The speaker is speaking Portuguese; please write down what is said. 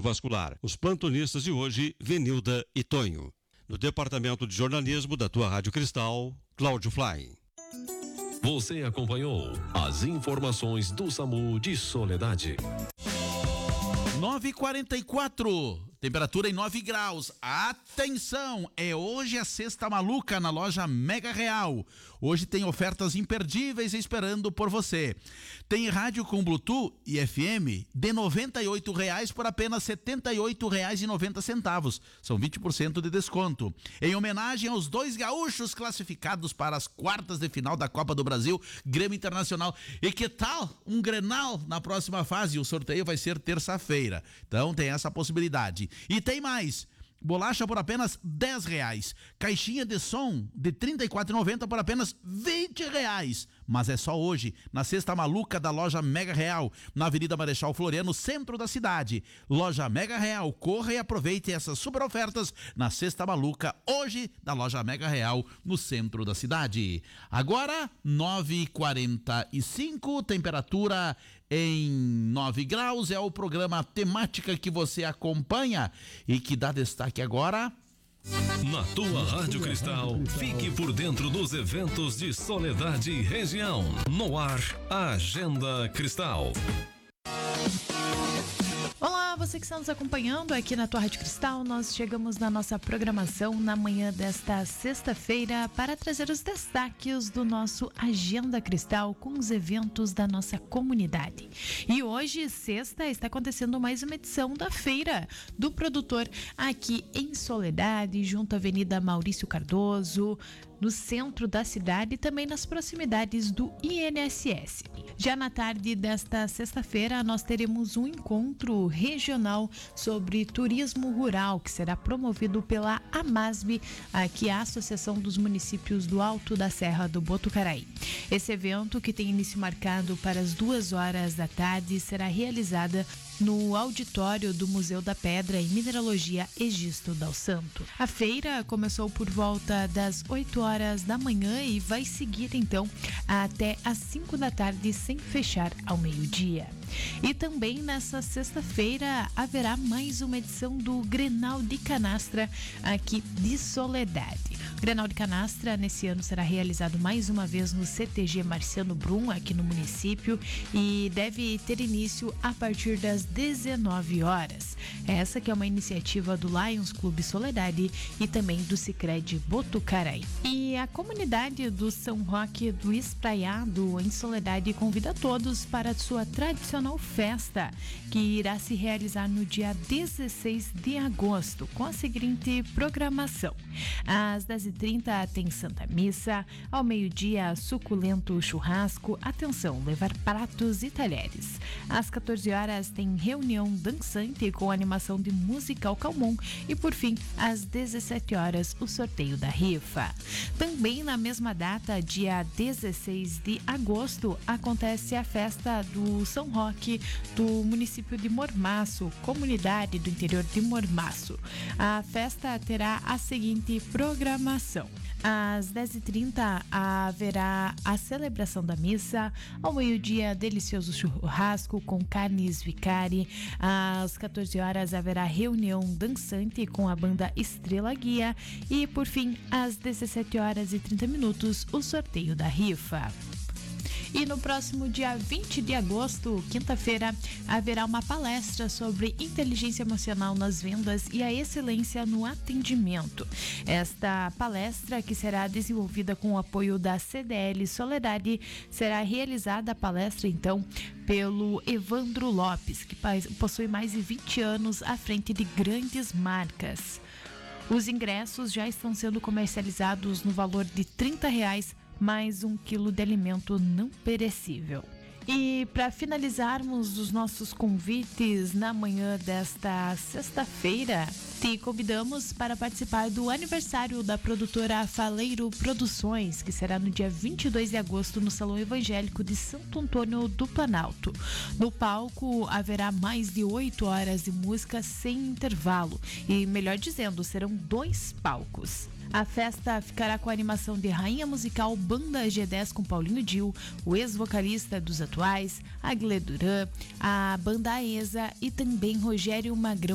cardiovascular. Os plantonistas de hoje, Venilda e Tonho. No departamento de jornalismo da tua Rádio Cristal, Cláudio Fly. Você acompanhou as informações do SAMU de Soledade. 9h44, temperatura em 9 graus. Atenção, é hoje a Sexta Maluca na loja Mega Real. Hoje tem ofertas imperdíveis esperando por você. Tem rádio com Bluetooth e FM de R$ 98,00 por apenas R$ 78,90. São 20% de desconto. Em homenagem aos 2 gaúchos classificados para as quartas de final da Copa do Brasil, Grêmio Internacional. E que tal um Grenal na próxima fase? O sorteio vai ser terça-feira. Então tem essa possibilidade. E tem mais. Bolacha por apenas R$10. Caixinha de som de R$ 34,90 por apenas R$20. Mas é só hoje, na Sexta Maluca da loja Mega Real, na Avenida Marechal Floriano, centro da cidade. Loja Mega Real, corra e aproveite essas super ofertas na Sexta Maluca, hoje, da loja Mega Real, no centro da cidade. Agora, 9h45, temperatura em 9 graus, é o programa Temática que você acompanha e que dá destaque agora. Na tua Rádio Cristal, fique por dentro dos eventos de Soledade e região. No ar, Agenda Cristal. Olá, você que está nos acompanhando aqui na tua Rádio Cristal. Nós chegamos na nossa programação na manhã desta sexta-feira para trazer os destaques do nosso Agenda Cristal com os eventos da nossa comunidade. E hoje, sexta, está acontecendo mais uma edição da Feira do Produtor aqui em Soledade, junto à Avenida Maurício Cardoso, no centro da cidade e também nas proximidades do INSS. Já na tarde desta sexta-feira, nós teremos um encontro regional sobre turismo rural, que será promovido pela AMASB, aqui a Associação dos Municípios do Alto da Serra do Botucaraí. Esse evento, que tem início marcado para as 2h da tarde, será realizada no auditório do Museu da Pedra e Mineralogia Egisto Dal Santo. A feira começou por volta das 8h da manhã e vai seguir então até às 5 da tarde, sem fechar ao meio-dia. E também nessa sexta-feira haverá mais uma edição do Grenal de Canastra aqui de Soledade. O Grenal de Canastra nesse ano será realizado mais uma vez no CTG Marciano Brum, aqui no município, e deve ter início a partir das 19h. Essa que é uma iniciativa do Lions Clube Soledade e também do Sicredi Botucaraí. E a comunidade do São Roque do Espraiado, em Soledade, convida todos para a sua tradicional festa, que irá se realizar no dia 16 de agosto, com a seguinte programação. Às 10h30 tem Santa Missa, ao meio-dia suculento churrasco, atenção, levar pratos e talheres. Às 14h tem reunião dançante com animação de música ao Calmon e, por fim, às 17h, o sorteio da rifa. Também na mesma data, dia 16 de agosto, acontece a festa do São Roque do município de Mormaço, comunidade do interior de Mormaço. A festa terá a seguinte programação. Às 10h30 haverá a celebração da missa, ao meio-dia delicioso churrasco com carnes vicari, às 14h haverá reunião dançante com a banda Estrela Guia e, por fim, às 17h30, o sorteio da rifa. E no próximo dia 20 de agosto, quinta-feira, haverá uma palestra sobre inteligência emocional nas vendas e a excelência no atendimento. Esta palestra, que será desenvolvida com o apoio da CDL Soledade, será realizada a palestra, então, pelo Evandro Lopes, que possui mais de 20 anos à frente de grandes marcas. Os ingressos já estão sendo comercializados no valor de R$30, mais 1 quilo de alimento não perecível. E para finalizarmos os nossos convites na manhã desta sexta-feira, te convidamos para participar do aniversário da produtora Faleiro Produções, que será no dia 22 de agosto no Salão Evangélico de Santo Antônio do Planalto. No palco haverá mais de 8 horas de música sem intervalo e, melhor dizendo, serão 2 palcos. A festa ficará com a animação de rainha musical Banda G10 com Paulinho Dil, o ex-vocalista dos Atuais, a Glê Duran, a Banda Aesa e também Rogério Magrão